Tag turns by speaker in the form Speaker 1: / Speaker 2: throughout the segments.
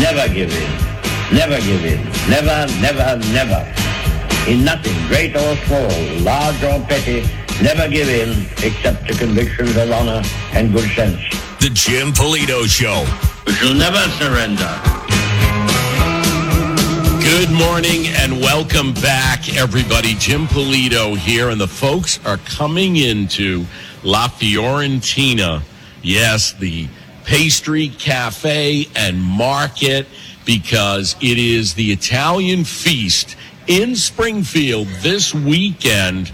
Speaker 1: never give in. Never give in. Never, never, never. In nothing, great or small, large or petty, never give in except to convictions of honor and good sense.
Speaker 2: The Jim Polito Show.
Speaker 1: We shall never surrender.
Speaker 2: Good morning and welcome back, everybody. Jim Polito here, and the folks are coming into La Fiorentina. Yes, the pastry cafe and market, because it is the Italian feast in Springfield this weekend.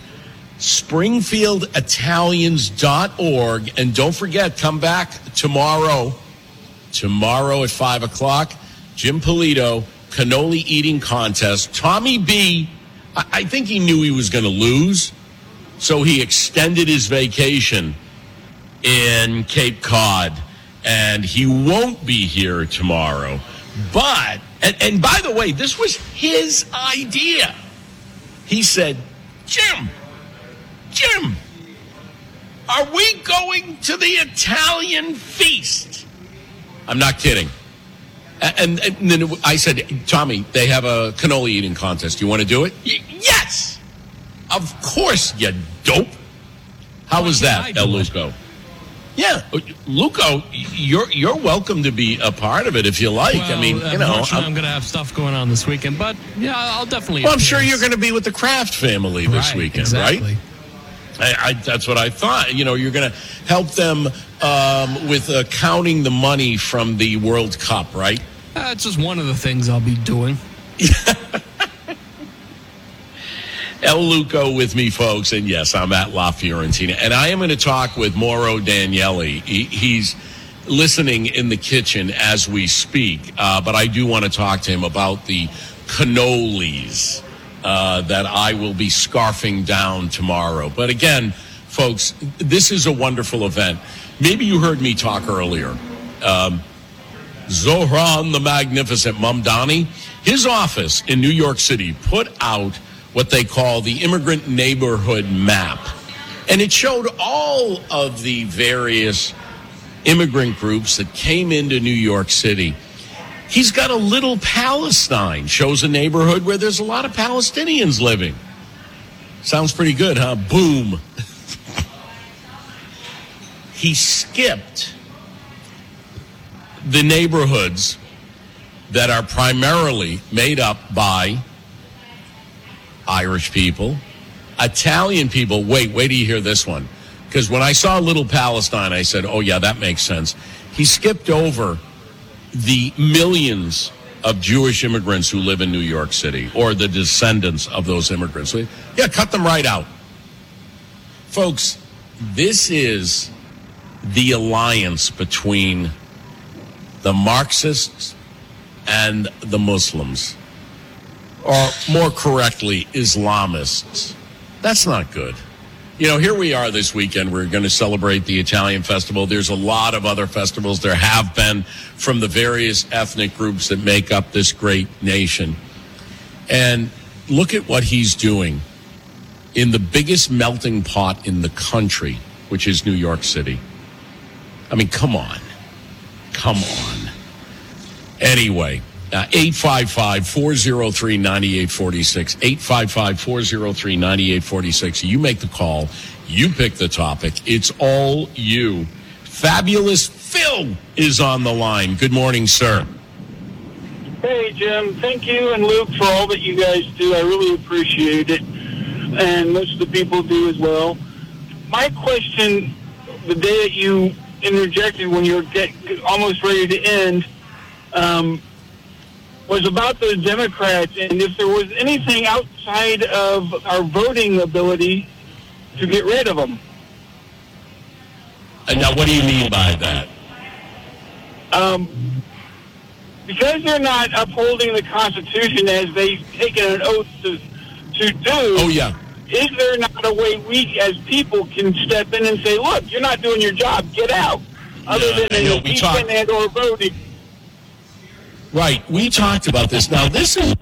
Speaker 2: SpringfieldItalians.org. And don't forget, come back tomorrow at 5 o'clock. Jim Polito, cannoli eating contest. Tommy B, I think he knew he was going to lose, so he extended his vacation in Cape Cod, and he won't be here tomorrow. But, and by the way, this was his idea. He said, Jim, are we going to the Italian feast? I'm not kidding. And then I said, Tommy, they have a cannoli eating contest. You want to do it? Yes! Of course, you dope. How was that, El Luco? Yeah, Luco, you're welcome to be a part of it if you like.
Speaker 3: Well,
Speaker 2: I mean,
Speaker 3: I'm going to have stuff going on this weekend, but yeah, I'll definitely.
Speaker 2: Well, I'm sure you're going to be with the Kraft family this weekend,
Speaker 3: exactly.
Speaker 2: right? That's what I thought. You know, you're going to help them with counting the money from the World Cup, right?
Speaker 3: It's just one of the things I'll be doing.
Speaker 2: El Luco with me, folks, and yes, I'm at La Fiorentina, and I am going to talk with Mauro Danielli. He's listening in the kitchen as we speak, but I do want to talk to him about the cannolis that I will be scarfing down tomorrow. But again, folks, this is a wonderful event. Maybe you heard me talk earlier. Zohran the Magnificent Mamdani, his office in New York City put out what they call the Immigrant Neighborhood Map. And it showed all of the various immigrant groups that came into New York City. He's got a Little Palestine, shows a neighborhood where there's a lot of Palestinians living. Sounds pretty good, huh? Boom. He skipped the neighborhoods that are primarily made up by Irish people, Italian people. Wait till you hear this one. Because when I saw Little Palestine, I said, oh, yeah, that makes sense. He skipped over the millions of Jewish immigrants who live in New York City, or the descendants of those immigrants. So, yeah, cut them right out. Folks, this is the alliance between the Marxists and the Muslims, or more correctly, Islamists. That's not good. You know, here we are this weekend. We're going to celebrate the Italian festival. There's a lot of other festivals. There have been from the various ethnic groups that make up this great nation. And look at what he's doing in the biggest melting pot in the country, which is New York City. I mean, come on. Come on. Anyway, 855-403-9846. 855-403-9846. You make the call. You pick the topic. It's all you. Fabulous Phil is on the line. Good morning, sir.
Speaker 4: Hey, Jim. Thank you and Luke for all that you guys do. I really appreciate it. And most of the people do as well. My question, the day that you interjected when you were almost ready to end, was about the Democrats, and if there was anything outside of our voting ability to get rid of them.
Speaker 2: And now, what do you mean by that?
Speaker 4: Because they're not upholding the Constitution as they've taken an oath to do.
Speaker 2: Oh, yeah.
Speaker 4: Is there not a way we as people can step in and say, look, you're not doing your job, get out, other than an impeachment and or voting?
Speaker 2: Right. We talked about this. Now, this is,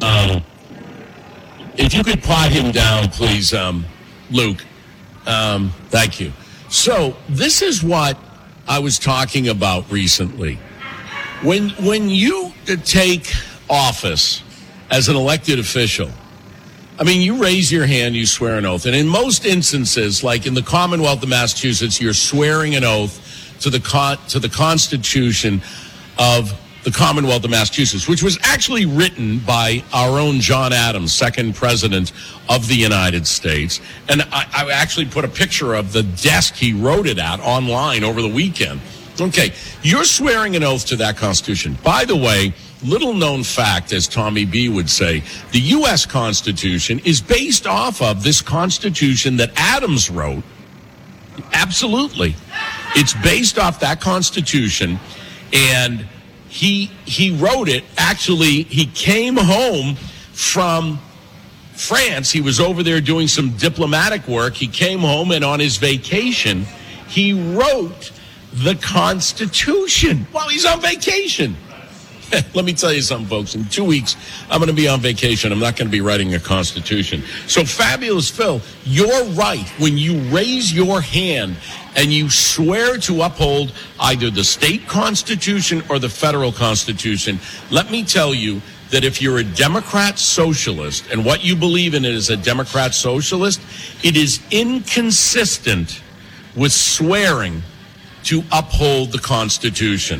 Speaker 2: if you could pot him down, please, Luke. Thank you. So this is what I was talking about recently. When you take office as an elected official, I mean, you raise your hand, you swear an oath. And in most instances, like in the Commonwealth of Massachusetts, you're swearing an oath to the Constitution of the Commonwealth of Massachusetts, which was actually written by our own John Adams, second president of the United States. And I actually put a picture of the desk he wrote it at online over the weekend. Okay, you're swearing an oath to that Constitution. By the way, little known fact, as Tommy B would say, the U.S. Constitution is based off of this Constitution that Adams wrote. Absolutely. It's based off that Constitution, and he wrote it. Actually, he came home from France. He was over there doing some diplomatic work. He came home, and on his vacation, he wrote the Constitution while he's on vacation. Let me tell you something, folks. In 2 weeks, I'm going to be on vacation. I'm not going to be writing a Constitution. So, Fabulous Phil, you're right. When you raise your hand and you swear to uphold either the state Constitution or the federal Constitution, let me tell you that if you're a Democrat socialist, and what you believe in is a Democrat socialist, it is inconsistent with swearing to uphold the Constitution.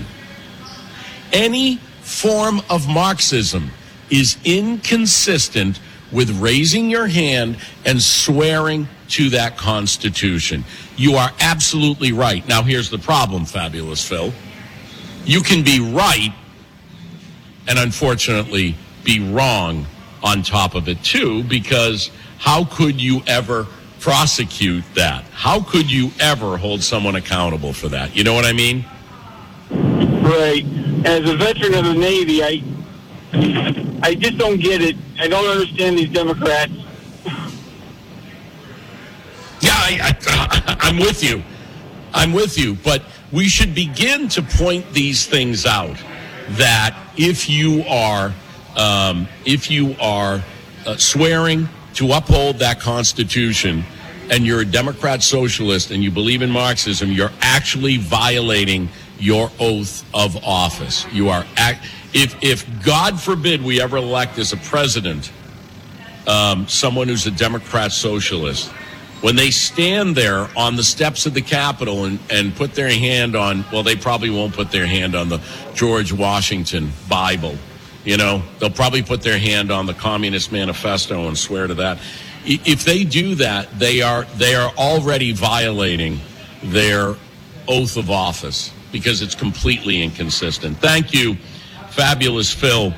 Speaker 2: Any form of Marxism is inconsistent with raising your hand and swearing to that Constitution. You are absolutely right. Now, here's the problem, Fabulous Phil. You can be right and, unfortunately, be wrong on top of it, too, because how could you ever prosecute that? How could you ever hold someone accountable for that? You know what I mean?
Speaker 4: Right. As a veteran of the Navy, I just don't get it. I don't understand these Democrats.
Speaker 2: Yeah, I'm with you. I'm with you. But we should begin to point these things out, that if you are swearing to uphold that Constitution and you're a Democrat socialist and you believe in Marxism, you're actually violating your oath of office. You are if God forbid we ever elect as a president someone who's a Democrat socialist, when they stand there on the steps of the Capitol and put their hand on, well, they probably won't put their hand on the George Washington Bible. You know, they'll probably put their hand on the Communist Manifesto and swear to that. If they do that, they are already violating their oath of office, because it's completely inconsistent. Thank you, Fabulous Phil.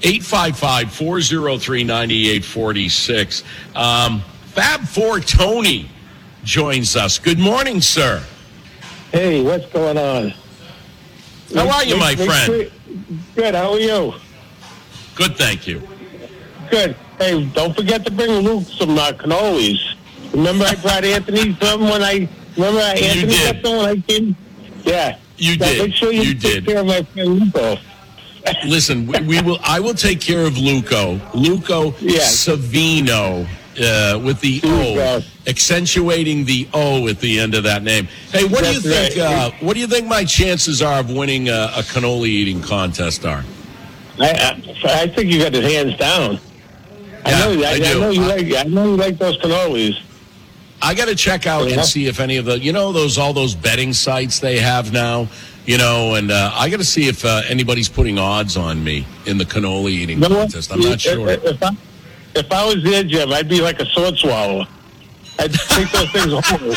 Speaker 2: 855-403-9846. Fab4 Tony joins us. Good morning, sir.
Speaker 5: Hey, what's going on?
Speaker 2: How are you, my friend?
Speaker 5: Good, how are you?
Speaker 2: Good, thank you.
Speaker 5: Good. Hey, don't forget to bring Luke some cannolis. Remember I brought Anthony some when Anthony got some when I came? Yeah.
Speaker 2: You did.
Speaker 5: Make sure you take care of my friend Luco.
Speaker 2: Listen, I will take care of Luco. Luco Savino, with the O, accentuating the O at the end of that name. Hey, what do you think? Right. What do you think my chances are of winning a cannoli eating contest are?
Speaker 5: I think you got it hands down.
Speaker 2: Yeah,
Speaker 5: I know you like those cannolis.
Speaker 2: I got to check out and see if any of the, all those betting sites they have now, and I got to see if anybody's putting odds on me in the cannoli eating contest. I'm not sure.
Speaker 5: If I was there, Jim, I'd be like a sword swallower. I'd take those things whole.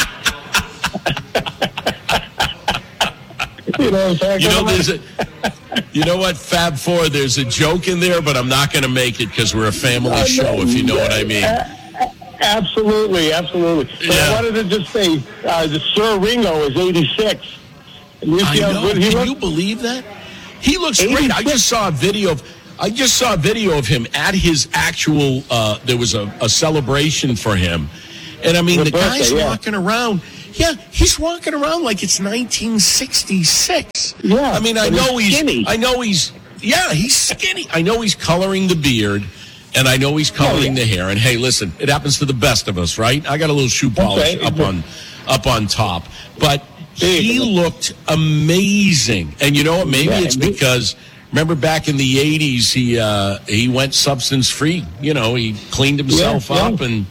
Speaker 5: You know what I'm talking
Speaker 2: you know what, Fab4, there's a joke in there, but I'm not going to make it because we're a family show, if you know what I mean.
Speaker 5: Absolutely. But I wanted to just say, the Sir Ringo is 86. And you see
Speaker 2: Can you believe that? He looks 86. Great. I just saw a video of him at his actual, there was a celebration for him. And I mean, the guy's walking around. Yeah, he's walking around like it's 1966.
Speaker 5: Yeah.
Speaker 2: I mean, he's skinny. He's skinny. I know he's coloring the beard, and I know he's coloring the hair. And hey, listen, it happens to the best of us, right? I got a little shoe polish up on top. But He looked amazing. And you know what? Maybe it's because, remember back in the 80s, he went substance-free. You know, he cleaned himself up. And,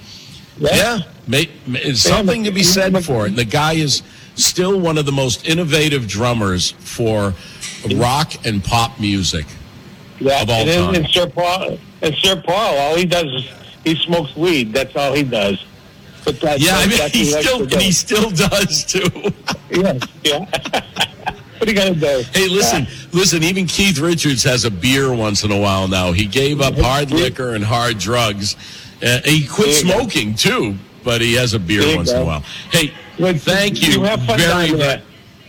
Speaker 2: it's something to be said for it. And the guy is still one of the most innovative drummers for rock and pop music of all time.
Speaker 5: And Sir Paul, all he does is he smokes weed. That's all he does. But
Speaker 2: he still does too.
Speaker 5: Yeah. What are you gonna do?
Speaker 2: Hey, listen. Even Keith Richards has a beer once in a while now. He gave up hard liquor and hard drugs. He quit smoking too, but he has a beer once in a while. Hey, thank you very much.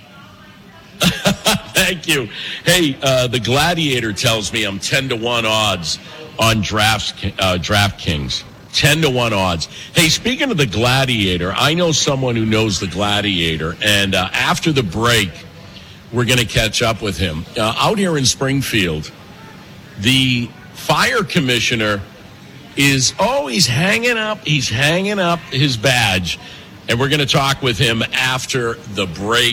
Speaker 2: Thank you. Hey, the Gladiator tells me I'm 10-1 odds on DraftKings. 10-1 odds. Hey, speaking of the Gladiator, I know someone who knows the Gladiator, and after the break, we're going to catch up with him. Out here in Springfield, the fire commissioner is he's hanging up his badge, and we're going to talk with him after the break.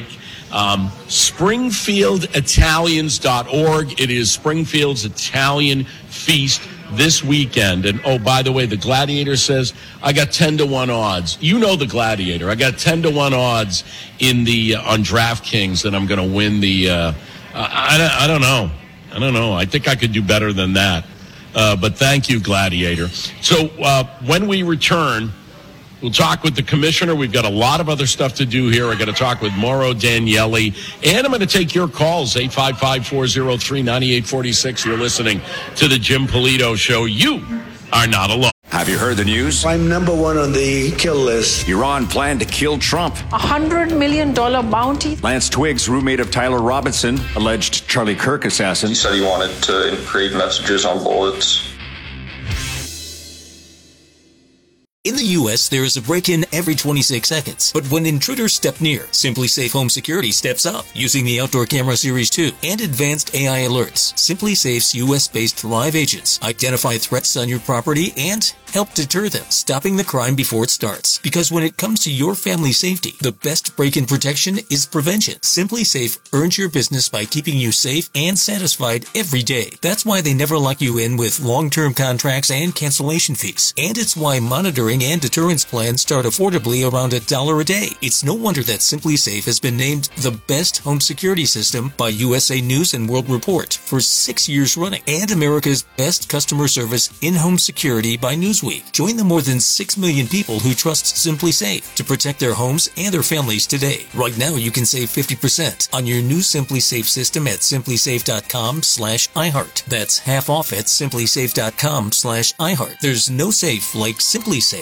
Speaker 2: SpringfieldItalians.org. It is Springfield's Italian feast this weekend. And, oh, by the way, the Gladiator says, I got 10-1 odds. You know the Gladiator. I got 10-1 odds on DraftKings that I'm going to win the, I don't know. I think I could do better than that. But thank you, Gladiator. So when we return, we'll talk with the commissioner. We've got a lot of other stuff to do here. I got to talk with Mauro Daniele. And I'm going to take your calls, 855-403-9846. You're listening to the Jim Polito Show. You are not alone.
Speaker 6: Have you heard the news?
Speaker 7: I'm number one on the kill list.
Speaker 6: Iran planned to kill Trump.
Speaker 8: $100 million bounty.
Speaker 6: Lance Twiggs, roommate of Tyler Robinson, alleged Charlie Kirk assassin.
Speaker 9: He said he wanted to create messages on bullets.
Speaker 10: In the U.S., there is a break-in every 26 seconds. But when intruders step near, SimpliSafe Home Security steps up using the Outdoor Camera Series 2 and advanced AI alerts. SimpliSafe's U.S.-based live agents identify threats on your property and help deter them, stopping the crime before it starts. Because when it comes to your family's safety, the best break-in protection is prevention. SimpliSafe earns your business by keeping you safe and satisfied every day. That's why they never lock you in with long-term contracts and cancellation fees. And it's why monitoring and deterrence plans start affordably around $1 a day. It's no wonder that SimpliSafe has been named the best home security system by USA News and World Report for 6 years running, and America's best customer service in-home security by Newsweek. Join the more than 6 million people who trust SimpliSafe to protect their homes and their families today. Right now, you can save 50% on your new SimpliSafe system at simplisafe.com/iHeart. That's half off at simplisafe.com/iHeart. There's no safe like SimpliSafe.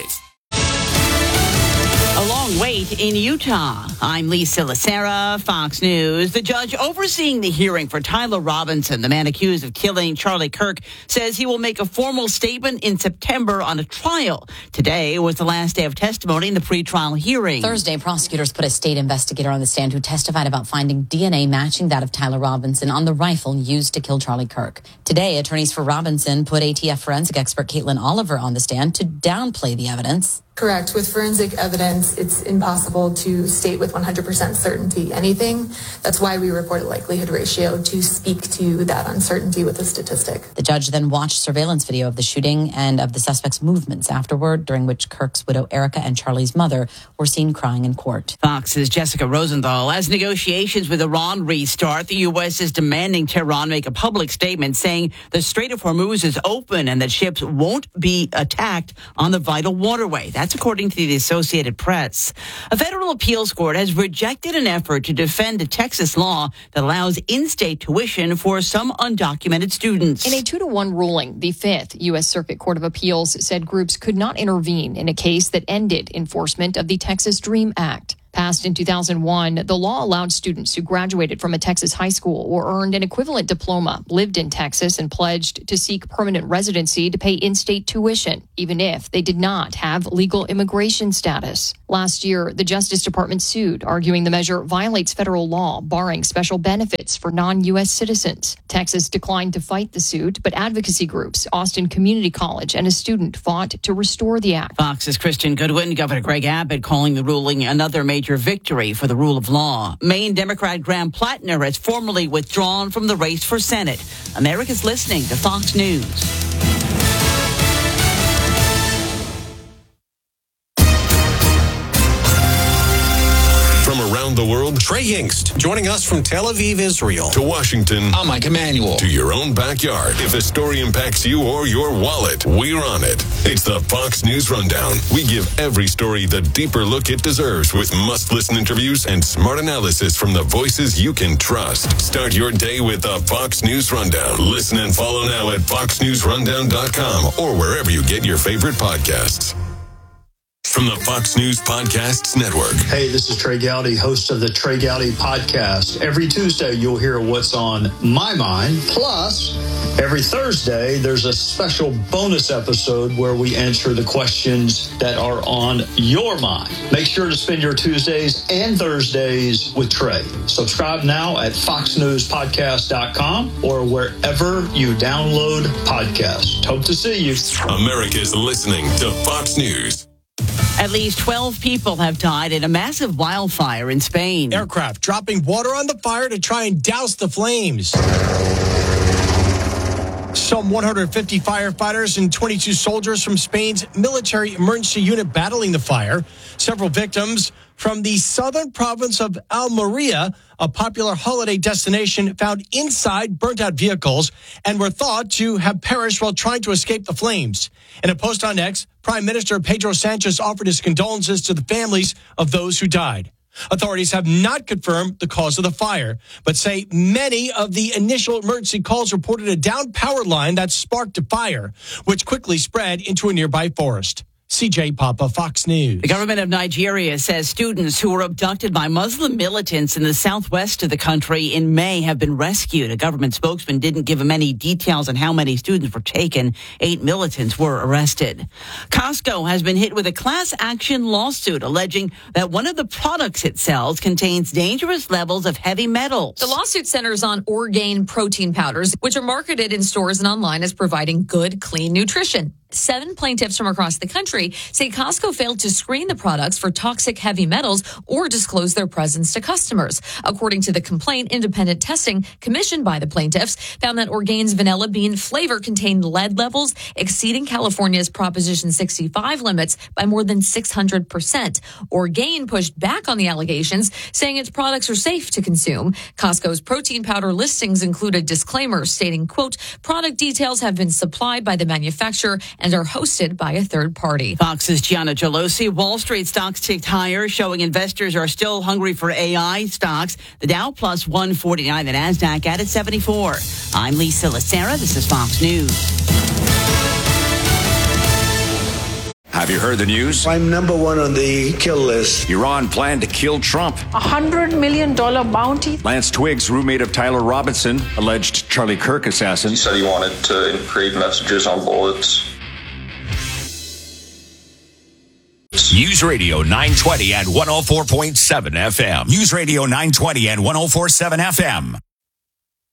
Speaker 11: A long wait in Utah. I'm Lisa Lacera, Fox News. The judge overseeing the hearing for Tyler Robinson, the man accused of killing Charlie Kirk, says he will make a formal statement in September on a trial. Today was the last day of testimony in the pretrial hearing.
Speaker 12: Thursday, prosecutors put a state investigator on the stand who testified about finding DNA matching that of Tyler Robinson on the rifle used to kill Charlie Kirk. Today, attorneys for Robinson put ATF forensic expert Caitlin Oliver on the stand to downplay the evidence.
Speaker 13: Correct. With forensic evidence, it's impossible to state with 100% certainty anything. That's why we report a likelihood ratio to speak to that uncertainty with a statistic.
Speaker 12: The judge then watched surveillance video of the shooting and of the suspect's movements afterward, during which Kirk's widow Erica and Charlie's mother were seen crying in court.
Speaker 11: Fox's Jessica Rosenthal. As negotiations with Iran restart, the U.S. is demanding Tehran make a public statement saying the Strait of Hormuz is open and that ships won't be attacked on the vital waterway. That's according to the Associated Press. A federal appeals court has rejected an effort to defend a Texas law that allows in-state tuition for some undocumented students.
Speaker 14: In a 2-1 ruling, the 5th U.S. Circuit Court of Appeals said groups could not intervene in a case that ended enforcement of the Texas DREAM Act. Passed in 2001, the law allowed students who graduated from a Texas high school or earned an equivalent diploma, lived in Texas, and pledged to seek permanent residency to pay in-state tuition, even if they did not have legal immigration status. Last year, the Justice Department sued, arguing the measure violates federal law, barring special benefits for non-U.S. citizens. Texas declined to fight the suit, but advocacy groups, Austin Community College, and a student fought to restore the act.
Speaker 11: Fox's Christian Goodwin, Governor Greg Abbott calling the ruling another major major victory for the rule of law. Maine Democrat Graham Plattner has formally withdrawn from the race for Senate. America's listening to Fox News.
Speaker 15: From around the world, Trey Hingst, joining us from Tel Aviv, Israel. To Washington, I'm Mike Emanuel. To your own backyard. If a story impacts you or your wallet, we're on it. It's the Fox News Rundown. We give every story the deeper look it deserves with must-listen interviews and smart analysis from the voices you can trust. Start your day with the Fox News Rundown. Listen and follow now at foxnewsrundown.com or wherever you get your favorite podcasts. From the Fox News Podcasts Network.
Speaker 16: Hey, this is Trey Gowdy, host of the Trey Gowdy Podcast. Every Tuesday, you'll hear what's on my mind. Plus, every Thursday, there's a special bonus episode where we answer the questions that are on your mind. Make sure to spend your Tuesdays and Thursdays with Trey. Subscribe now at foxnewspodcast.com or wherever you download podcasts. Hope to see you.
Speaker 15: America's listening to Fox News.
Speaker 11: At least 12 people have died in a massive wildfire in Spain.
Speaker 17: Aircraft dropping water on the fire to try and douse the flames. Some 150 firefighters and 22 soldiers from Spain's military emergency unit battling the fire. Several victims from the southern province of Almeria, a popular holiday destination, found inside burnt-out vehicles and were thought to have perished while trying to escape the flames. In a post on X, Prime Minister Pedro Sanchez offered his condolences to the families of those who died. Authorities have not confirmed the cause of the fire, but say many of the initial emergency calls reported a downed power line that sparked a fire, which quickly spread into a nearby forest. CJ Papa, Fox News.
Speaker 11: The government of Nigeria says students who were abducted by Muslim militants in the southwest of the country in May have been rescued. A government spokesman didn't give them any details on how many students were taken. 8 militants were arrested. Costco has been hit with a class action lawsuit alleging that one of the products it sells contains dangerous levels of heavy metals.
Speaker 18: The lawsuit centers on Orgain protein powders, which are marketed in stores and online as providing good, clean nutrition. 7 plaintiffs from across the country say Costco failed to screen the products for toxic heavy metals or disclose their presence to customers. According to the complaint, independent testing commissioned by the plaintiffs found that Orgain's vanilla bean flavor contained lead levels exceeding California's Proposition 65 limits by more than 600%. Orgain pushed back on the allegations, saying its products are safe to consume. Costco's protein powder listings include a disclaimer stating, quote, product details have been supplied by the manufacturer and are hosted by a third party.
Speaker 11: Fox's Gianna Gelosi. Wall Street stocks ticked higher, showing investors are still hungry for AI stocks. The Dow plus 149, the NASDAQ added 74. I'm Lisa Lacera. This is Fox News.
Speaker 6: Have you heard the news?
Speaker 7: I'm number 1 on the kill list.
Speaker 6: Iran planned to kill Trump.
Speaker 8: $100 million bounty.
Speaker 6: Lance Twiggs, roommate of Tyler Robinson, alleged Charlie Kirk assassin.
Speaker 9: He said he wanted to engrave messages on bullets.
Speaker 19: News Radio 920 and 104.7 FM. News Radio 920 and 104.7 FM.